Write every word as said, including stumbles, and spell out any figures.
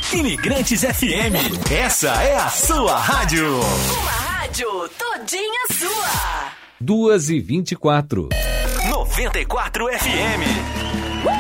Imigrantes F M. Essa é a sua rádio. Uma rádio todinha sua. duas e vinte e quatro. noventa e quatro F M.